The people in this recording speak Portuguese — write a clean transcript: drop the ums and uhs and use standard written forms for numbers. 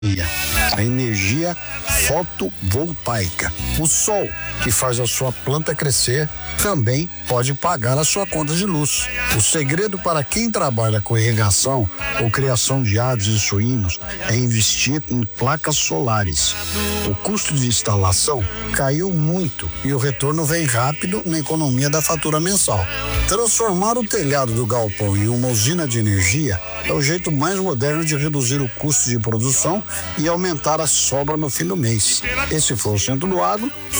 a energia fotovoltaica. O sol, que faz a sua planta crescer, também pode pagar a sua conta de luz. O segredo para quem trabalha com irrigação ou criação de aves e suínos é investir em placas solares. O custo de instalação caiu muito e o retorno vem rápido na economia da fatura mensal. Transformar o telhado do galpão em uma usina de energia é o jeito mais moderno de reduzir o custo de produção e aumentar a sobra no fim do mês. Esse foi o Centro do Agro.